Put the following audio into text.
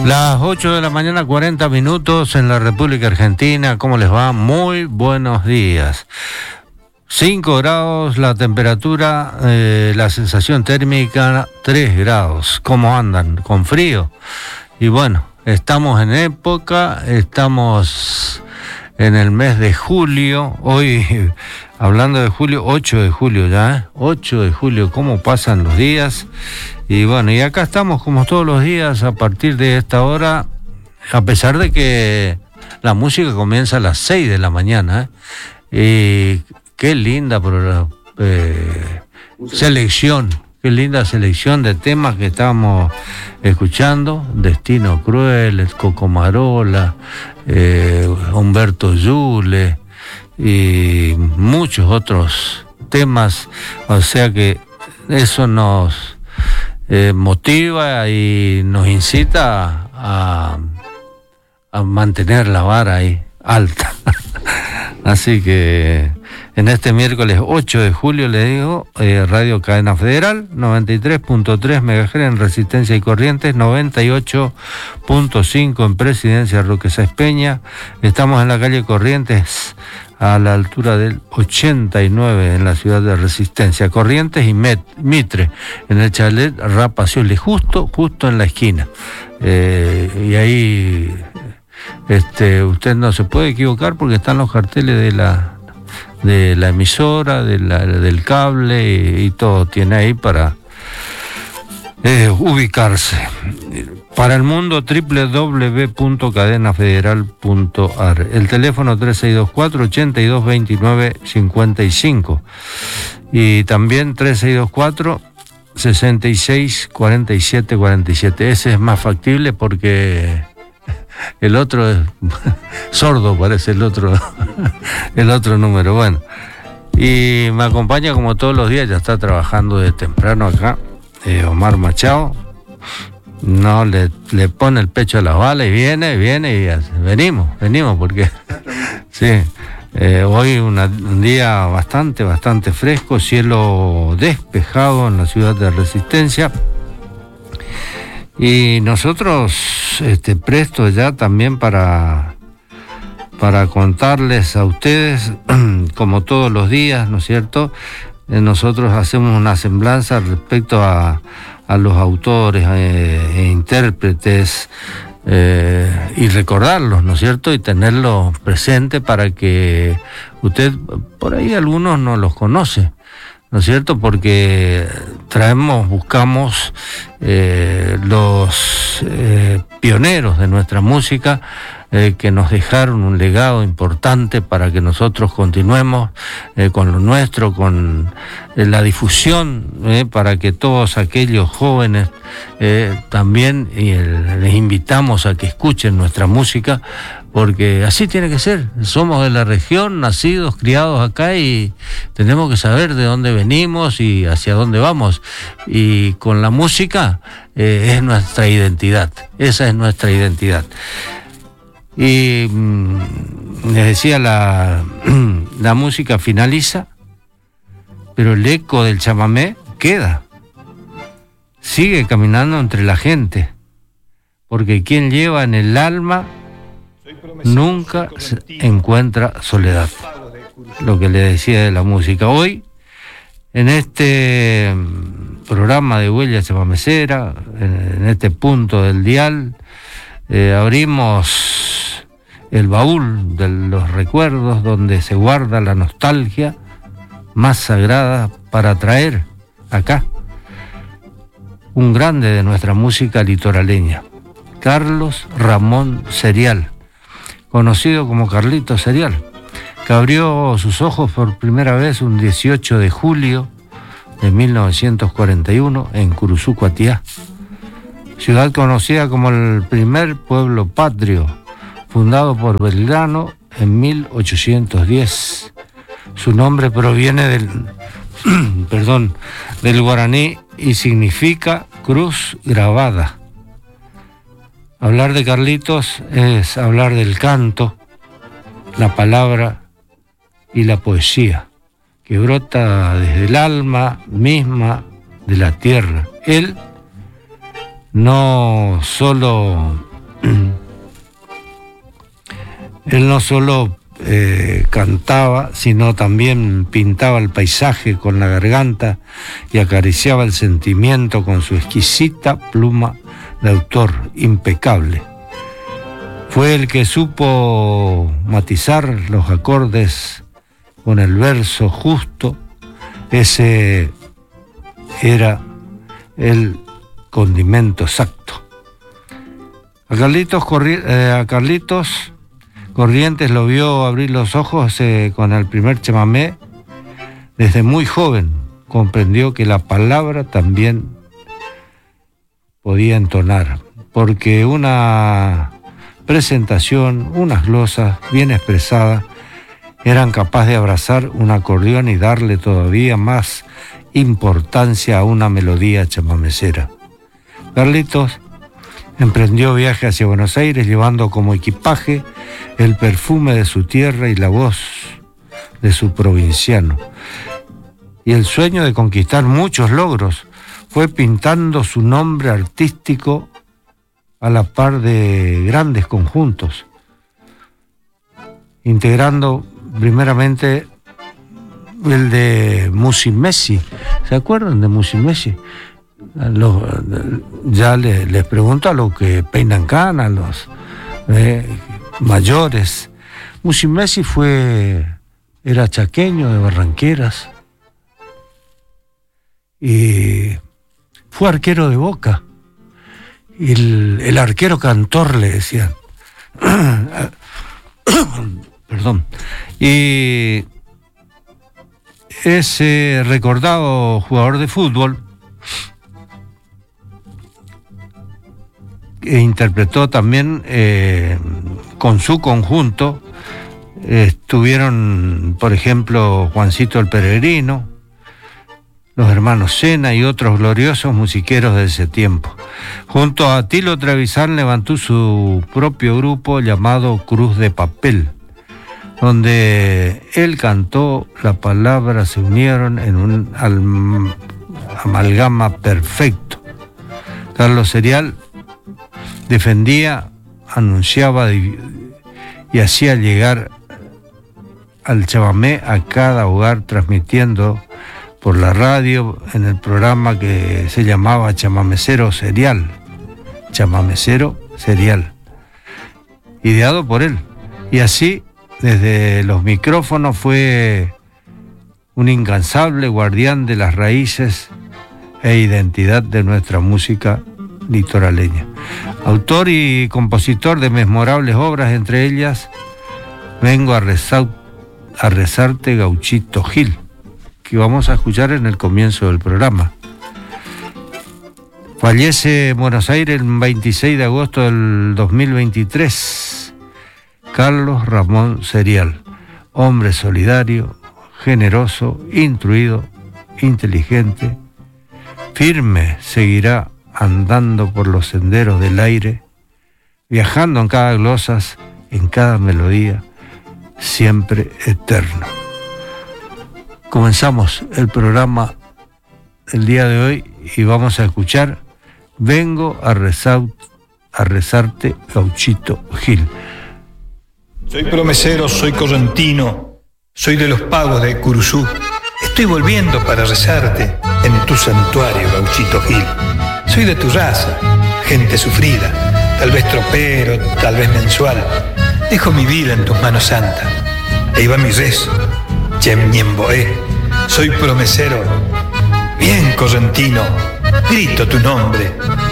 Las 8 de la mañana, 40 minutos en la República Argentina. ¿Cómo les va? Muy buenos días. 5 grados la temperatura, la sensación térmica 3 grados. ¿Cómo andan? ¿Con frío? Y bueno, estamos en época, estamos en el mes de julio. Hoy, hablando de julio, 8 de julio ya, ¿eh? 8 de julio, ¿cómo pasan los días? Y bueno, y acá estamos como todos los días a partir de esta hora, a pesar de que la música comienza a las 6 de la mañana, ¿eh? Y qué linda selección, qué linda selección de temas que estamos escuchando: Destino Cruel, Cocomarola, Humberto Yule y muchos otros temas. O sea que eso nos motiva y nos incita a mantener la vara ahí alta. Así que en este miércoles 8 de julio, le digo, Radio Cadena Federal, 93.3 MHz en Resistencia y Corrientes, 98.5 en Presidencia Roque Sáenz Peña. Estamos en la calle Corrientes, a la altura del 89 en la ciudad de Resistencia. Corrientes y Mitre, en el chalet Rapacioli, justo en la esquina. Y ahí usted no se puede equivocar porque están los carteles de la emisora, del cable y todo tiene ahí para ubicarse. Para el mundo, www.cadenafederal.ar. El teléfono 3624-8229-55 y también 3624-664747. Ese es más factible porque el otro es sordo, parece el otro número. Bueno, y me acompaña como todos los días, ya está trabajando de temprano acá, Omar Machado. No le pone el pecho a las balas y viene y venimos porque sí, hoy un día bastante fresco, cielo despejado en la ciudad de Resistencia. Y nosotros prestos ya también para contarles a ustedes, como todos los días, ¿no es cierto? Nosotros hacemos una semblanza respecto a los autores e intérpretes y recordarlos, ¿no es cierto? Y tenerlos presentes para que usted, por ahí algunos no los conoce, ¿no es cierto? Porque buscamos los pioneros de nuestra música, que nos dejaron un legado importante para que nosotros continuemos con lo nuestro, con la difusión, para que todos aquellos jóvenes también les invitamos a que escuchen nuestra música, porque así tiene que ser. Somos de la región, nacidos, criados acá, y tenemos que saber de dónde venimos y hacia dónde vamos. Y con la música es nuestra identidad, esa es nuestra identidad. Y les decía, la música finaliza, pero el eco del chamamé queda, sigue caminando entre la gente, porque quien lleva en el alma nunca encuentra soledad. Lo que le decía de la música. Hoy, en este programa de Huella Chamamecera, en este punto del dial, abrimos el baúl de los recuerdos, donde se guarda la nostalgia más sagrada, para traer acá un grande de nuestra música litoraleña, Carlos Ramón Serial, conocido como Carlito Serial, que abrió sus ojos por primera vez un 18 de julio de 1941 en Curuzú, Cuatiá, ciudad conocida como el primer pueblo patrio, fundado por Belgrano en 1810. Su nombre proviene del guaraní y significa cruz grabada. Hablar de Carlitos es hablar del canto, la palabra y la poesía, que brota desde el alma misma de la tierra. Él no solo Él no solo cantaba, sino también pintaba el paisaje con la garganta y acariciaba el sentimiento con su exquisita pluma de autor impecable. Fue el que supo matizar los acordes con el verso justo. Ese era el condimento exacto. A Carlitos Corrientes lo vio abrir los ojos con el primer chamamé. Desde muy joven comprendió que la palabra también podía entonar, porque una presentación, unas glosas bien expresadas, eran capaces de abrazar un acordeón y darle todavía más importancia a una melodía chamamecera. Carlitos emprendió viaje hacia Buenos Aires llevando como equipaje el perfume de su tierra y la voz de su provinciano. Y el sueño de conquistar muchos logros fue pintando su nombre artístico a la par de grandes conjuntos, integrando primeramente el de Musumeci. ¿Se acuerdan de Musumeci? Ya les pregunto a los que peinan canas, los mayores. Musumeci era chaqueño de Barranqueras y fue arquero de Boca. El arquero cantor le decían. Perdón. Y ese recordado jugador de fútbol interpretó también con su conjunto. Estuvieron, por ejemplo, Juancito el Peregrino, los hermanos Sena y otros gloriosos musiqueros de ese tiempo. Junto a Tilo Trevisan levantó su propio grupo llamado Cruz de Papel, donde él cantó, la palabra se unieron en un amalgama perfecto. Carlos Serial defendía, anunciaba y hacía llegar al chamamé a cada hogar, transmitiendo por la radio en el programa que se llamaba Chamamecero Serial, ideado por él. Y así, desde los micrófonos, fue un incansable guardián de las raíces e identidad de nuestra música litoraleña. Autor y compositor de memorables obras, entre ellas Vengo a rezarte, Gauchito Gil, que vamos a escuchar en el comienzo del programa. Fallece en Buenos Aires el 26 de agosto del 2023. Carlos Ramón Serial, hombre solidario, generoso, instruido, inteligente, firme, seguirá andando por los senderos del aire, viajando en cada glosas, en cada melodía, siempre eterno. Comenzamos el programa el día de hoy y vamos a escuchar Vengo a rezarte, Gauchito Gil. Soy promesero, soy correntino, soy de los pagos de Curuzú. Estoy volviendo para rezarte en tu santuario, Gauchito Gil. Soy de tu raza, gente sufrida, tal vez tropero, tal vez mensual. Dejo mi vida en tus manos santas. Ahí va mi rezo, Yemñemboé. Soy promesero, bien correntino, grito tu nombre.